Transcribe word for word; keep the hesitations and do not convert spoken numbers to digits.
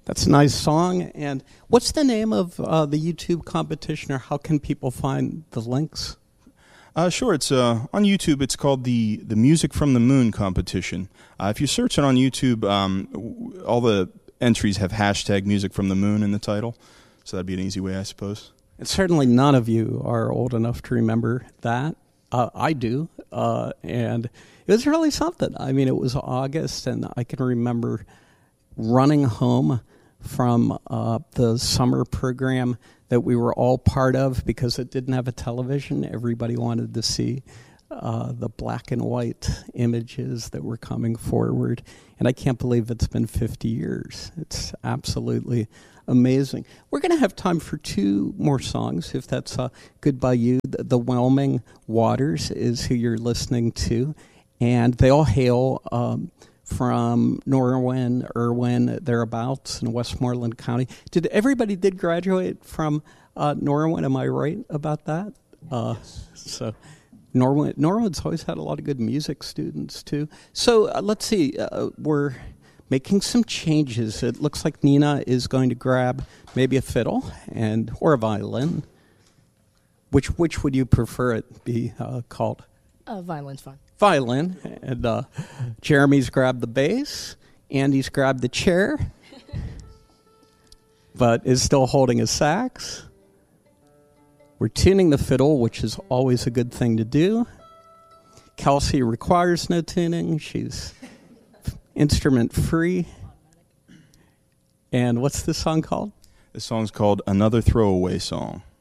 That's a nice song. And what's the name of uh, the YouTube competition, or how can people find the links? Uh, sure, it's uh, on YouTube. It's called the the Music from the Moon competition. Uh, if you search it on YouTube, um, w- all the entries have hashtag Music from the Moon in the title, so that'd be an easy way, I suppose. And certainly none of you are old enough to remember that. Uh, I do, uh, and it was really something. I mean, it was August, and I can remember running home from uh, the summer program that we were all part of because it didn't have a television. Everybody wanted to see uh, the black and white images that were coming forward. And I can't believe it's been fifty years. It's absolutely amazing. We're going to have time for two more songs, if that's uh, good by you. The, the Whelming Waters is who you're listening to. And they all hail um, from Norwin, Irwin, thereabouts in Westmoreland County. Did everybody did graduate from uh, Norwin? Am I right about that? Uh, so Norwin, Norwin's always had a lot of good music students too. So uh, let's see. Uh, we're making some changes. It looks like Nina is going to grab maybe a fiddle and or a violin. Which which would you prefer it be uh, called? Uh, violin's fine. Violin, and uh, Jeremy's grabbed the bass, Andy's grabbed the chair, but is still holding a sax. We're tuning the fiddle, which is always a good thing to do. Kelsey requires no tuning. She's instrument free. And what's this song called? This song's called Another Throwaway Song.